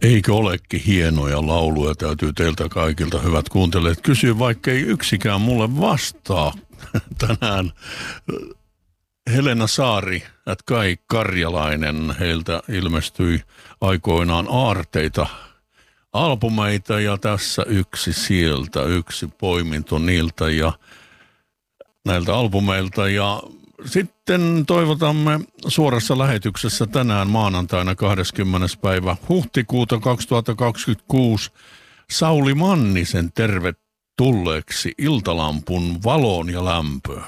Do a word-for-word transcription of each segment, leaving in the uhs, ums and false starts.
Eikö olekin hienoja lauluja, täytyy teiltä kaikilta hyvät kuuntelijat kysyä, vaikka ei yksikään mulle vastaa tänään. Helena Saari, at Kai Karjalainen, heiltä ilmestyi aikoinaan Aarteita albumeita ja tässä yksi sieltä, yksi poiminto niiltä ja näiltä albumeilta. Ja sitten toivotamme suorassa lähetyksessä tänään maanantaina kahdeskymmenes päivä huhtikuuta kaksituhattakaksikymmentäkuusi Sauli Mannisen tervetulleeksi Iltalampun valoon ja lämpöön.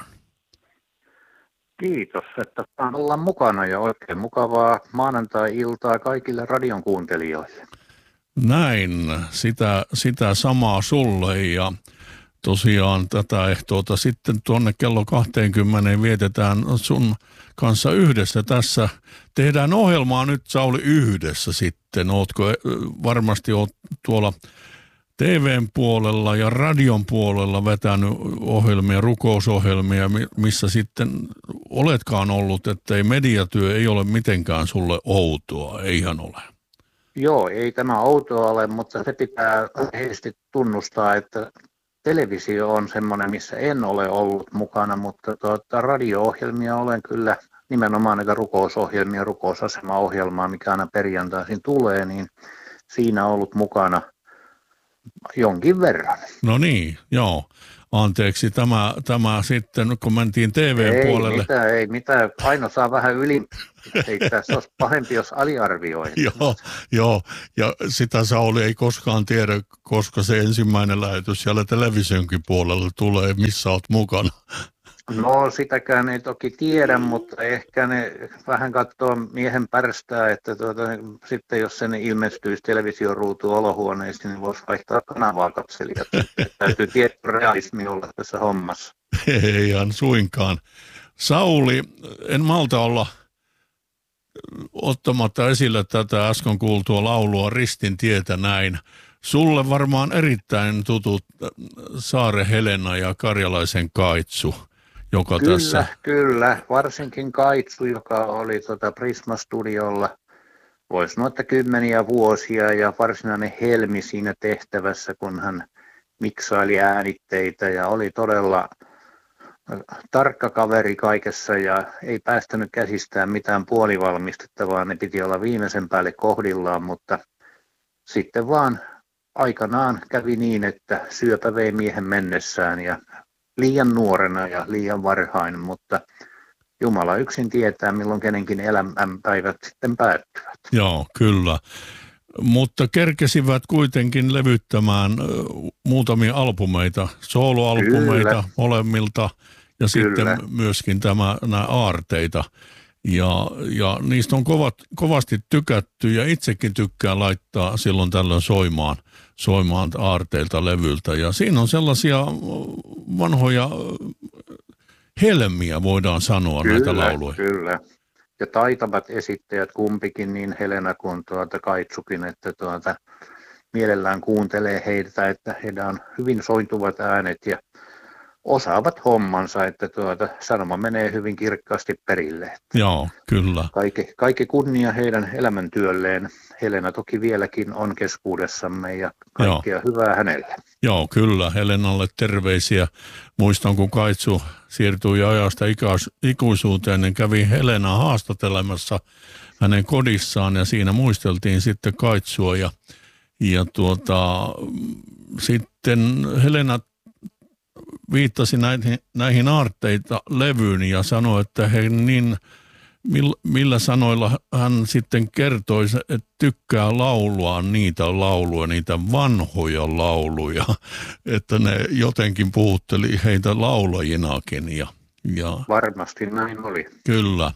Kiitos, että saan olla mukana ja oikein mukavaa maanantai-iltaa kaikille radion kuuntelijoille. Näin, sitä, sitä samaa sulle ja tosiaan tätä ehtoota sitten tuonne kello kaksikymmentä vietetään sun kanssa yhdessä tässä. Tehdään ohjelmaa nyt, Sauli, yhdessä sitten. Ootko varmasti oot tuolla T V:n puolella ja radion puolella vetänyt ohjelmia, rukousohjelmia, missä sitten oletkaan ollut, että ei mediatyö ei ole mitenkään sulle outoa, eihän ole. Joo, ei tämä outoa ole, mutta se pitää heistä tunnustaa, että televisio on semmoinen, missä en ole ollut mukana, mutta tuota, radio-ohjelmia olen kyllä, nimenomaan näitä rukousohjelmia, rukousasemaohjelmaa, mikä aina perjantaisin tulee, niin siinä ollut mukana jonkin verran. No niin, joo. Anteeksi, tämä, tämä sitten, kun mentiin T V-puolelle. Ei mitään, ei mitään. Aino saa vähän yli. Ei tässä olisi pahempi, jos aliarvioi. Joo, joo, ja sitä Sauli ei koskaan tiedä, koska se ensimmäinen lähetys siellä televisionkin puolella tulee, missä olet mukana. No sitäkään ei toki tiedä, mutta ehkä ne vähän katsoo miehen pärstää, että tuota, sitten jos sen ilmestyisi televisioruutuun olohuoneesti, niin voisi vaihtaa kanavaa katselijat. Täytyy tietty realismi olla tässä hommassa. Ei ihan suinkaan. Sauli, en malta olla ottamatta esille tätä äsken kuultua laulua Ristin tietä näin. Sulle varmaan erittäin tutut Saare Helena ja Karjalaisen Kaitsu. Joka kyllä, tässä... kyllä. Varsinkin Kaitsu, joka oli tuota Prisma-studiolla, voisi sanoa, että kymmeniä vuosia ja varsinainen helmi siinä tehtävässä, kun hän miksaili äänitteitä ja oli todella tarkka kaveri kaikessa ja ei päästänyt käsistään mitään puolivalmistetta, vaan ne piti olla viimeisen päälle kohdillaan, mutta sitten vaan aikanaan kävi niin, että syöpä vei miehen mennessään ja liian nuorena ja liian varhain, mutta Jumala yksin tietää, milloin kenenkin elämänpäivät sitten päättyvät. Joo, kyllä. Mutta kerkesivät kuitenkin levyttämään muutamia albumeita, soloalbumeita kyllä. molemmilta ja kyllä. sitten myöskin tämä, nämä aarteita. Ja, ja niistä on kovat, kovasti tykätty ja itsekin tykkään laittaa silloin tällöin soimaan, soimaan aarteilta levyltä. Ja siinä on sellaisia vanhoja helmiä, voidaan sanoa, kyllä, näitä lauluja. Kyllä, ja taitavat esittäjät kumpikin, niin Helena kuin tuota Kaitsukin, että tuota, mielellään kuuntelee heitä, että heidän on hyvin sointuvat äänet ja osaavat hommansa, että tuota, sanoma menee hyvin kirkkaasti perille. Joo, kyllä. Kaikki, kaikki kunnia heidän elämäntyölleen. Helena toki vieläkin on keskuudessamme ja kaikkea Joo. hyvää hänelle. Joo, kyllä. Helenalle terveisiä. Muistan, kun Kaitsu siirtyi ajasta ikuisuuteen, niin kävi Helenaa haastattelemassa hänen kodissaan ja siinä muisteltiin sitten Kaitsua ja, ja tuota, sitten Helena viittasi näihin, näihin aarteita levyyn ja sanoi, että he niin, millä sanoilla hän sitten kertoi, että tykkää laulua niitä lauluja, niitä vanhoja lauluja, että ne jotenkin puhutteli heitä laulajinakin. Ja, ja varmasti näin oli. Kyllä.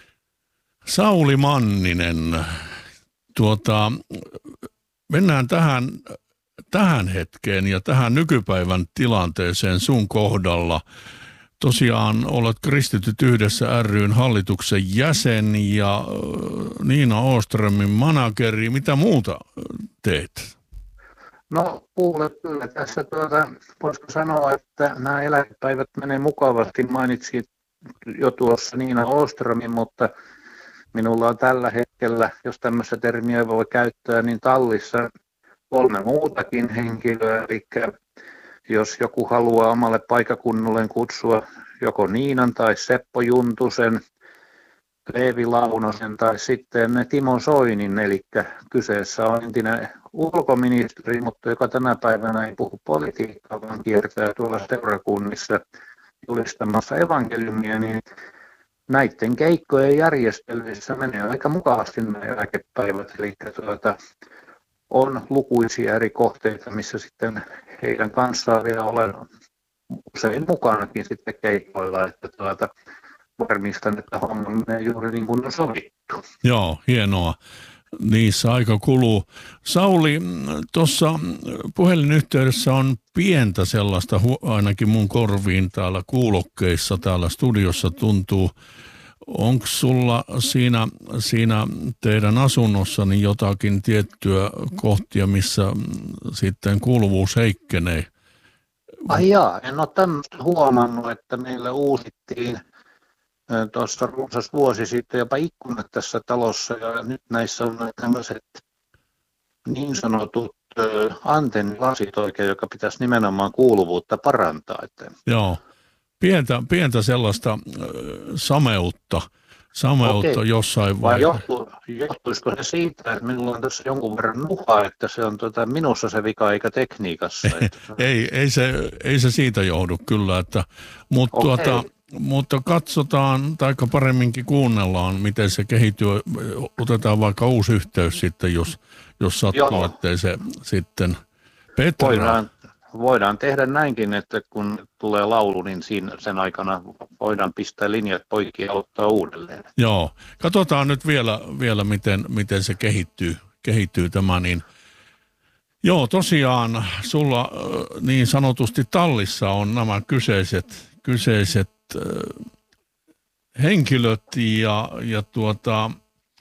Sauli Manninen, tuota, mennään tähän... tähän hetkeen ja tähän nykypäivän tilanteeseen sun kohdalla. Tosiaan olet Kristityt yhdessä ry:n hallituksen jäsen ja Niina Åströmin manageri. Mitä muuta teet? No kuule, kyllä tässä tuota, voisiko sanoa, että nämä eläkepäivät menee mukavasti. Mainitsin jo tuossa Niina Åströmin, mutta Minulla on tällä hetkellä, jos tämmöistä termiä voi käyttää, niin tallissa kolme muutakin henkilöä, eli jos joku haluaa omalle paikakunnalleen kutsua joko Niinan tai Seppo Juntusen, Leevi Launosen tai sitten Timo Soinin, eli kyseessä on entinen ulkoministeri, mutta joka tänä päivänä ei puhu politiikkaa, vaan kiertää tuolla seurakunnissa julistamassa evankeliumia, niin näiden keikkojen järjestelyissä menee aika mukavasti nämä eläkepäivät, eli tuota, on lukuisia eri kohteita, missä sitten heidän kanssaan vielä olen usein mukanakin sitten keikoilla, että tuota, varmistan, että homma menee juuri niin kuin on sovittu. Joo, hienoa. Niissä aika kuluu. Sauli, tuossa puhelinyhteydessä on pientä sellaista, ainakin mun korviin täällä kuulokkeissa, täällä studiossa tuntuu. Onko sulla siinä, siinä teidän asunnossani jotakin tiettyä kohtia, missä sitten kuuluvuus heikkenee? Ai jaa, en ole tämmöistä huomannut, että meillä uusittiin tuossa runsas vuosi sitten jopa ikkunat tässä talossa, ja nyt näissä on tämmöiset niin sanotut antennilasit oikein, joka pitäisi nimenomaan kuuluvuutta parantaa. Että... Joo, pientä, pientä sellaista äh, sameutta, sameutta Okei. jossain vaiheessa. Johtu, johtuisiko se siitä, että minulla on tässä jonkun verran nuhaa, että se on tuota, minussa se vika eikä tekniikassa? Että... ei, ei, se, ei se siitä johdu kyllä, että, mutta, tuota, mutta katsotaan, tai paremminkin kuunnellaan, miten se kehittyy. Otetaan vaikka uusi yhteys sitten, jos, jos sattuu, ettei se sitten peträä. Voidaan, voidaan tehdä näinkin, että kun tulee laulu, niin siinä, sen aikana voidaan pistää linjat poikki ja ottaa uudelleen. Joo, katsotaan nyt vielä, vielä miten, miten se kehittyy, kehittyy tämä. Niin. Joo, tosiaan sulla niin sanotusti tallissa on nämä kyseiset, kyseiset äh, henkilöt ja, ja tuota,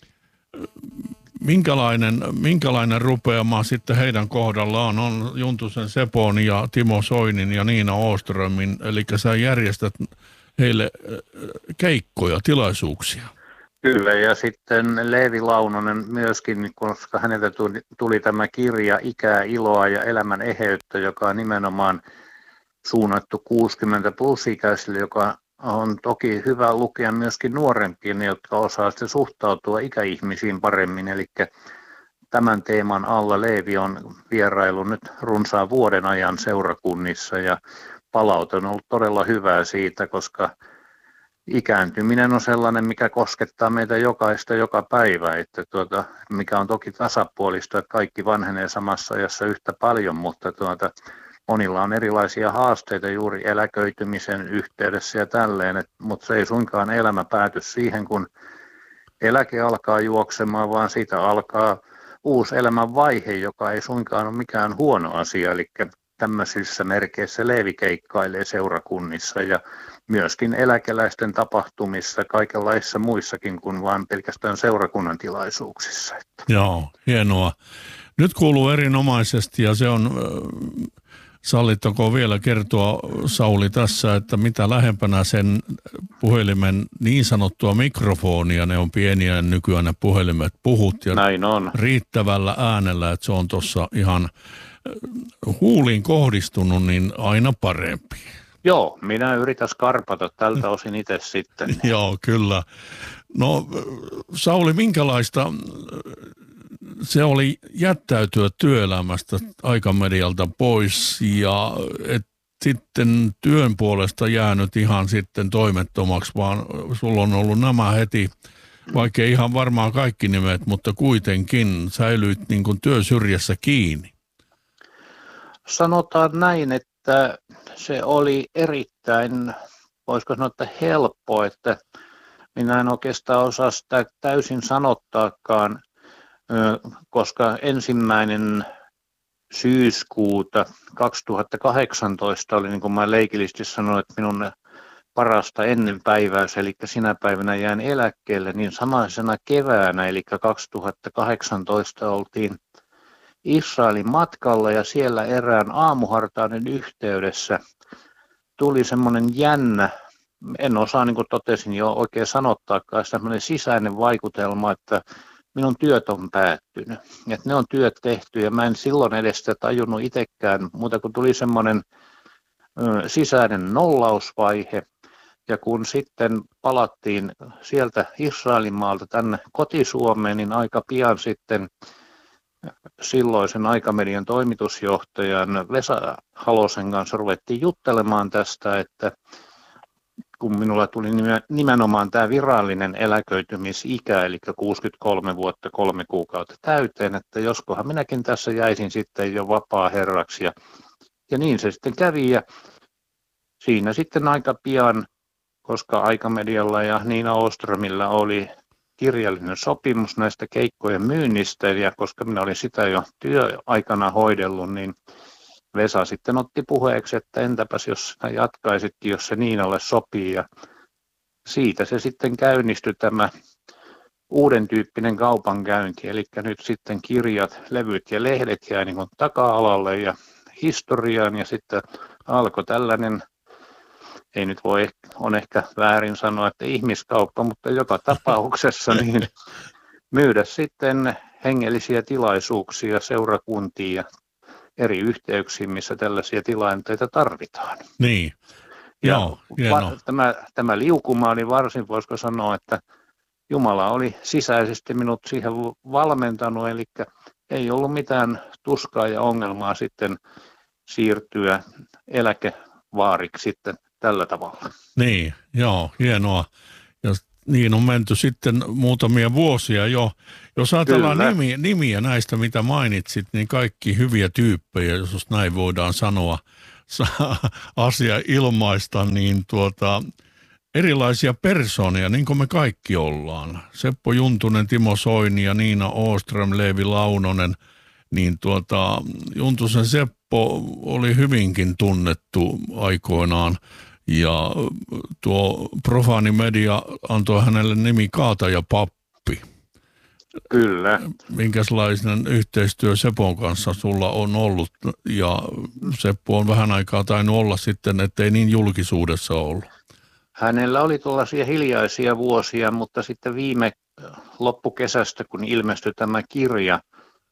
minkälainen, minkälainen rupeama sitten heidän kohdallaan on Juntusen Sepon ja Timo Soinin ja Niina Åströmin, eli sä järjestät heille keikkoja, tilaisuuksia. Kyllä, ja sitten Leevi Launonen myöskin, koska häneltä tuli, tuli tämä kirja Ikää, iloa ja elämän eheyttä, joka on nimenomaan suunnattu kuusikymmentä plus ikäisille, joka on toki hyvä lukea myöskin nuorempien, jotka osaa sitten suhtautua ikäihmisiin paremmin. Eli tämän teeman alla Leevi on vierailu nyt runsaan vuoden ajan seurakunnissa ja palaute on ollut todella hyvää siitä, koska ikääntyminen on sellainen, mikä koskettaa meitä jokaista joka päivä, että tuota, mikä on toki tasapuolista, että kaikki vanhenee samassa ajassa yhtä paljon, mutta tuota, monilla on erilaisia haasteita juuri eläköitymisen yhteydessä ja tälleen, et, mutta se ei suinkaan elämä pääty siihen, kun eläke alkaa juoksemaan, vaan siitä alkaa uusi elämän vaihe, joka ei suinkaan ole mikään huono asia, eli tämmöisissä merkeissä Leevi keikkailee seurakunnissa ja myöskin eläkeläisten tapahtumissa, kaikenlaisissa muissakin kuin vain pelkästään seurakunnan tilaisuuksissa. Joo, hienoa. Nyt kuuluu erinomaisesti ja se on... Sallittako vielä kertoa, Sauli, tässä, että mitä lähempänä sen puhelimen niin sanottua mikrofonia, ne on pieniä nykyään ne puhelimet, puhut ja näin on. Riittävällä äänellä, että se on tuossa ihan huuliin kohdistunut, niin aina parempi. Joo, minä yritän skarpata tältä osin itse sitten. Joo, kyllä. No Sauli, minkälaista... Se oli jättäytyä työelämästä aikamedialta pois ja et sitten työn puolesta jäänyt ihan sitten toimettomaksi, vaan sulla on ollut nämä heti, vaikka ihan varmaan kaikki nimet, mutta kuitenkin säilyit niin kuin työsyrjässä kiinni. Sanotaan näin, että se oli erittäin, voisiko sanoa, että helppo, että minä en oikeastaan osaa sitä täysin sanottaakaan, koska ensimmäinen syyskuuta kaksituhattakahdeksantoista oli, niin kuin mä leikillisesti sanoin, että minun parasta ennen päiväys, eli sinä päivänä jään eläkkeelle, niin samaisena keväänä, eli kaksituhattakahdeksantoista oltiin Israelin matkalla ja siellä erään aamuhartauden yhteydessä tuli semmoinen jännä en osaa, niin kuin totesin jo, oikein sanottaakaan sellainen sisäinen vaikutelma, että minun työt on päättynyt. Että ne on työt tehty ja mä en silloin edes sitä tajunnut itsekään, muuta kuin tuli semmoinen ö, sisäinen nollausvaihe. Ja kun sitten palattiin sieltä Israelin maalta tänne kotisuomeen, niin aika pian sitten silloisen Aikamedian toimitusjohtajan Vesa Halosen kanssa ruvettiin juttelemaan tästä, että kun minulla tuli nimenomaan tämä virallinen eläköitymisikä, eli kuusikymmentäkolme vuotta kolme kuukautta täyteen, että joskohan minäkin tässä jäisin sitten jo vapaa herraksi. Ja, ja niin se sitten kävi, ja siinä sitten aika pian, koska Aikamedialla ja Niina Åströmillä oli kirjallinen sopimus näistä keikkojen myynnistä, ja koska minä olin sitä jo työaikana hoidellut, niin Vesa sitten otti puheeksi, että entäpäs jos sinä jatkaisitkin, jos se Niinalle sopii, ja siitä se sitten käynnistyi tämä uuden tyyppinen kaupankäynti, eli nyt sitten kirjat, levyt ja lehdet jäi niin kuin taka-alalle ja historiaan, ja sitten alkoi tällainen, ei nyt voi, on ehkä väärin sanoa, että ihmiskauppa, mutta joka tapauksessa niin myydä sitten hengellisiä tilaisuuksia seurakuntiin ja eri yhteyksiin, missä tällaisia tilanteita tarvitaan. Niin, ja joo, hieno. Tämä, tämä liukuma oli varsin, voisiko sanoa, että Jumala oli sisäisesti minut siihen valmentanut, eli ei ollut mitään tuskaa ja ongelmaa sitten siirtyä eläkevaariksi sitten tällä tavalla. Niin, joo, hienoa. Ja niin on menty sitten muutamia vuosia jo. Jos ajatellaan nimiä, nimiä näistä, mitä mainitsit, niin kaikki hyviä tyyppejä, jos näin voidaan sanoa, asia ilmaista, niin tuota, erilaisia persoonia, niin kuin me kaikki ollaan. Seppo Juntunen, Timo Soini ja Niina Åström, Leevi Launonen, niin tuota, Juntusen Seppo oli hyvinkin tunnettu aikoinaan. Ja tuo profaani media antoi hänelle nimi Kaataja Pappi. Kyllä. Minkälainen yhteistyö Sepon kanssa sulla on ollut? Ja Seppo on vähän aikaa tainnut olla sitten, ettei niin julkisuudessa ollut. Hänellä oli tuollaisia hiljaisia vuosia, mutta sitten viime loppukesästä, kun ilmestyi tämä kirja,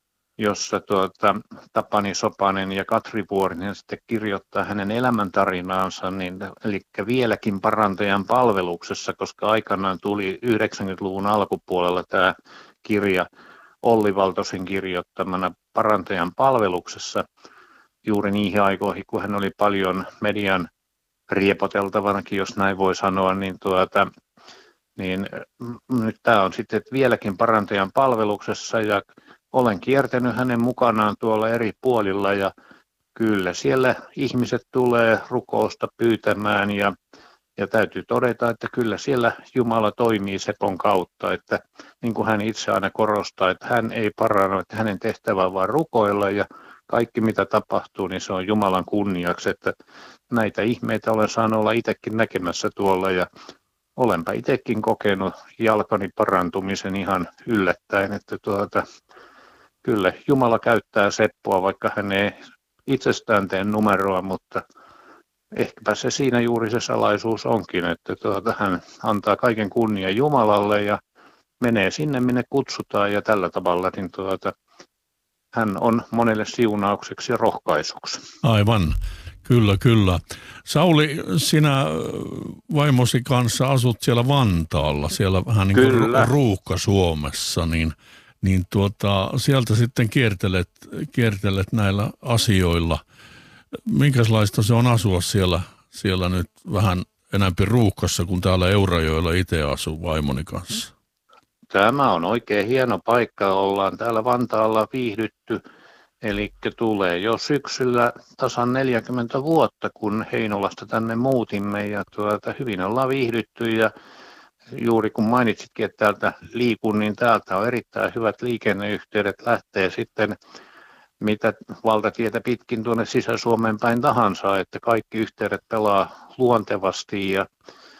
jossa tuota, Tapani Sopanen ja Katri Vuorinen sitten kirjoittaa hänen elämäntarinaansa, niin, eli vieläkin parantajan palveluksessa, koska aikanaan tuli yhdeksänkymmentäluvun alkupuolella tämä kirja Olli Valtosen kirjoittamana parantajan palveluksessa juuri niihin aikoihin, kun hän oli paljon median riepoteltavanakin, jos näin voi sanoa, niin, tuota, niin nyt tämä on sitten vieläkin parantajan palveluksessa ja olen kiertänyt hänen mukanaan tuolla eri puolilla ja kyllä siellä ihmiset tulee rukousta pyytämään ja, ja täytyy todeta, että kyllä siellä Jumala toimii Sepon kautta, että niin kuin hän itse aina korostaa, että hän ei paranna, että hänen tehtävä on vain rukoilla ja kaikki mitä tapahtuu, niin se on Jumalan kunniaksi, että näitä ihmeitä olen saanut olla itsekin näkemässä tuolla ja olenpa itsekin kokenut jalkani parantumisen ihan yllättäen, että tuota, kyllä Jumala käyttää Seppoa, vaikka hän ei itsestään tee numeroa, mutta ehkäpä se siinä juuri se salaisuus onkin, että tuota, hän antaa kaiken kunnian Jumalalle ja menee sinne, minne kutsutaan ja tällä tavalla, niin tuota, hän on monelle siunaukseksi ja rohkaisuksi. Aivan, kyllä, kyllä. Sauli, sinä vaimosi kanssa asut siellä Vantaalla, siellä vähän niin kuin Ruuhka-Suomessa, niin niin tuota, sieltä sitten kiertelet, kiertelet näillä asioilla. Minkälaista se on asua siellä, siellä nyt vähän enemmän ruuhkassa kuin täällä Eurajoella itse asuu vaimoni kanssa? Tämä on oikein hieno paikka. Ollaan täällä Vantaalla viihdytty. Eli tulee jo syksyllä tasan neljäkymmentä vuotta, kun Heinolasta tänne muutimme. Ja tuota, hyvin ollaan viihdytty ja juuri kun mainitsitkin, että täältä liikun, niin täältä on erittäin hyvät liikenneyhteydet, lähtee sitten mitä valtatietä pitkin tuonne Sisä-Suomeen päin tahansa, että kaikki yhteydet pelaa luontevasti ja,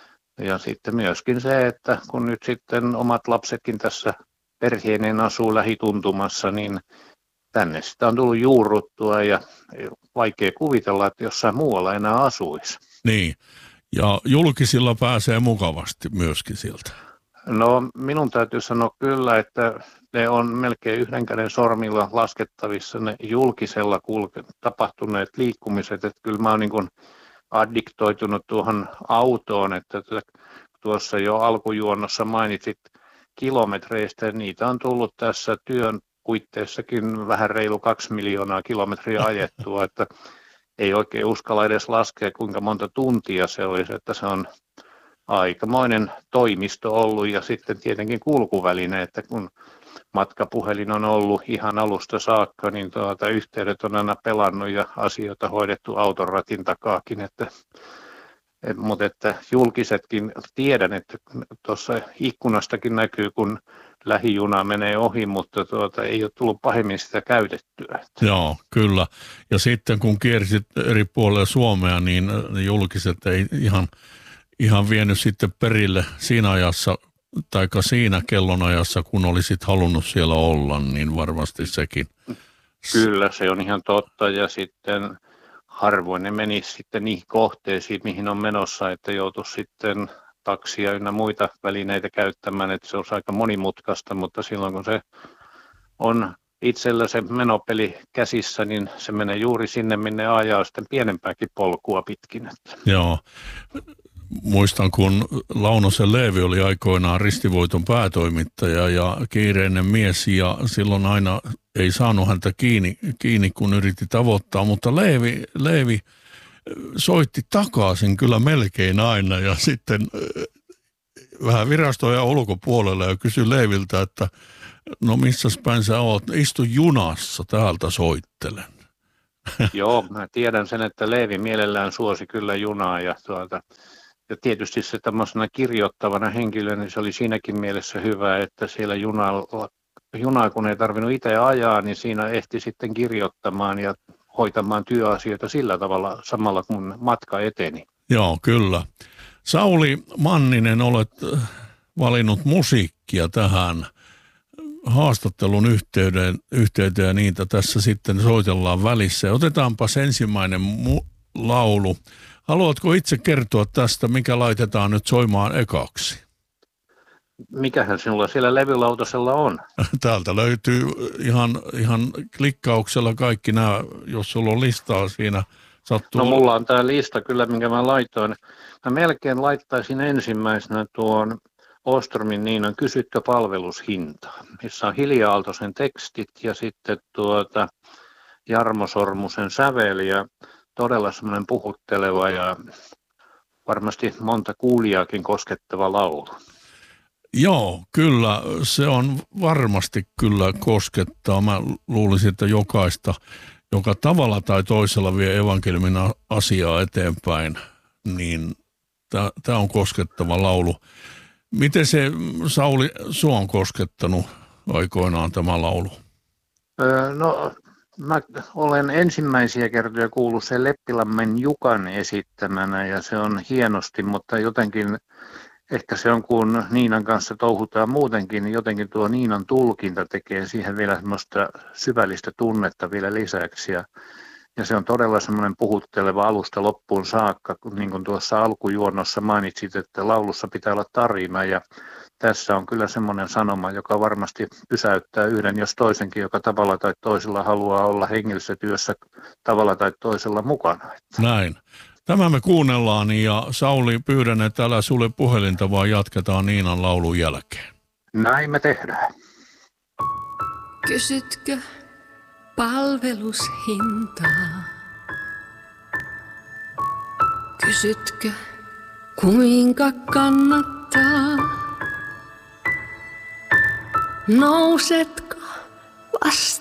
ja sitten myöskin se, että kun nyt sitten omat lapsetkin tässä perheineen asuu lähituntumassa, niin tänne sitä on tullut juurruttua ja vaikea kuvitella, että jossain muualla enää asuisi. Niin. Ja julkisilla pääsee mukavasti myöskin sieltä. No minun täytyy sanoa kyllä, että ne on melkein yhden käden sormilla laskettavissa ne julkisella kulke, tapahtuneet liikkumiset. Että kyllä mä oon niin kuin addiktoitunut tuohon autoon, että tuossa jo alkujuonnossa mainitsit kilometreistä. Niitä on tullut tässä työn puitteissakin vähän reilu kaksi miljoonaa kilometriä ajettua, että ei oikein uskalla edes laskea, kuinka monta tuntia se olisi, että se on aikamoinen toimisto ollut ja sitten tietenkin kulkuväline, että kun matkapuhelin on ollut ihan alusta saakka, niin tuota, yhteydet on aina pelannut ja asioita hoidettu auton ratin takaakin, että, et, mutta että julkisetkin tiedän, että tuossa ikkunastakin näkyy, kun lähijuna menee ohi, mutta tuota, ei ole tullut pahemmin sitä käytettyä. Joo, kyllä. Ja sitten kun kiersit eri puolilla Suomea, niin julkiset ei ihan, ihan vienyt sitten perille siinä ajassa, taikka siinä kellonajassa, kun olisit halunnut siellä olla, niin varmasti sekin. Kyllä, se on ihan totta. Ja sitten harvoin ne menisi sitten niihin kohteisiin, mihin on menossa, että joutuisi sitten taksia ynnä muita välineitä käyttämään, että se on aika monimutkaista, mutta silloin kun se on itsellä se menopeli käsissä, niin se menee juuri sinne, minne ajaa sitten pienempääkin polkua pitkin. Joo. Muistan, kun Launosen Leevi oli aikoinaan Ristivoiton päätoimittaja ja kiireinen mies, ja silloin aina ei saanut häntä kiinni, kiinni kun yritti tavoittaa, mutta Leevi, Leevi soitti takaisin kyllä melkein aina, ja sitten vähän virastoja ulkopuolella ja kysyi Leeviltä, että no missäs päin sä oot, istu junassa, täältä soittelen. Joo, mä tiedän sen, että Leevi mielellään suosi kyllä junaa, ja tuota, ja tietysti se tämmöisenä kirjoittavana henkilönä, niin se oli siinäkin mielessä hyvä, että siellä junalla, junaa kun ei tarvinnut itse ajaa, niin siinä ehti sitten kirjoittamaan ja hoitamaan työasioita sillä tavalla samalla kun matka eteni. Joo, kyllä. Sauli Manninen, olet valinnut musiikkia tähän haastattelun yhteyteen, yhteyteen ja niitä tässä sitten soitellaan välissä. Otetaanpas ensimmäinen mu- laulu. Haluatko itse kertoa tästä, mikä laitetaan nyt soimaan ekaksi? Mikähän sinulla siellä levylautasella on? Täältä löytyy ihan, ihan klikkauksella kaikki nämä, jos sulla on listaa siinä. Sattuu. No mulla on tämä lista kyllä, minkä mä laitoin. Mä melkein laittaisin ensimmäisenä tuon Ostromin Niinan Kysytkö palvelushintaa, missä on Hilja Aaltosen tekstit ja sitten tuota Jarmo Sormusen sävel ja todella semmoinen puhutteleva ja varmasti monta kuulijaakin koskettava laulu. Joo, kyllä. Se on varmasti kyllä koskettaa. Mä luulisin, että jokaista, joka tavalla tai toisella vie evankeliumin asiaa eteenpäin, niin tämä on koskettava laulu. Miten se, Sauli, sua on koskettanut aikoinaan tämä laulu? Öö, no, mä olen ensimmäisiä kertoja kuullut sen Leppilammen Jukan esittämänä ja se on hienosti, mutta jotenkin ehkä se on, kun Niinan kanssa touhutaan muutenkin, niin jotenkin tuo Niinan tulkinta tekee siihen vielä semmoista syvällistä tunnetta vielä lisäksi. Ja, ja se on todella semmoinen puhutteleva alusta loppuun saakka, niin kuin tuossa alkujuonnossa mainitsit, että laulussa pitää olla tarina. Ja tässä on kyllä semmoinen sanoma, joka varmasti pysäyttää yhden jos toisenkin, joka tavalla tai toisella haluaa olla hengellisessä työssä tavalla tai toisella mukana. Näin. Tämä me kuunnellaan ja Sauli, pyydän, että älä sulle puhelinta, vaan jatketaan Niinan laulun jälkeen. Näin me tehdään. Kysytkö palvelushintaa? Kysytkö kuinka kannattaa? Nousetko vasta?